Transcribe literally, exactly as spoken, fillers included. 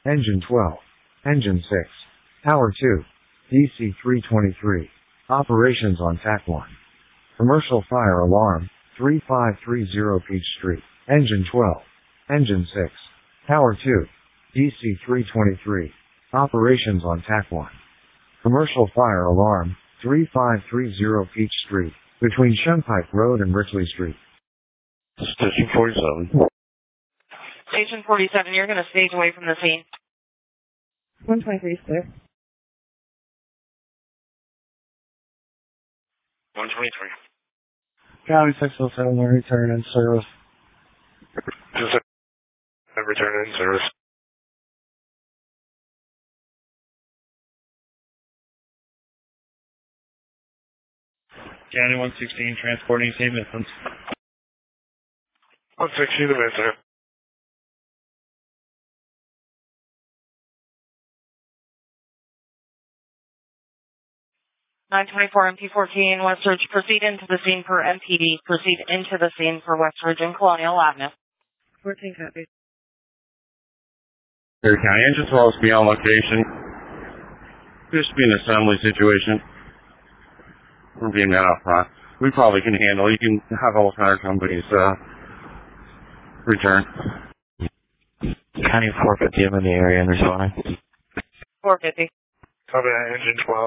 Engine twelve. Engine six. Tower two. D C three twenty-three. Operations on T A C one. Commercial fire alarm, three five three zero Peach Street. Engine twelve. Engine six. Tower two. D C three twenty-three. Operations on T A C one. Commercial fire alarm, three five three zero Peach Street, between Shunpike Road and Richley Street. Station forty-seven. Station forty-seven, you're going to stage away from the scene. one twenty-three is clear. one twenty-three. County six oh seven, return in service. Just a return in service. County one sixteen, transporting Saint Vincent. one sixteen to Vincent. nine twenty-four M P fourteen, Westridge, proceed into the scene for M P D. Proceed into the scene for Westridge and Colonial Avenue. fourteen copies. Perry County, engine throws beyond location. Appears to be an assembly situation. We're being that up front. We probably can handle. You can have all fire companies uh, return. County four fifty, I'm in the area and responding. four fifty. Copy that, engine twelve.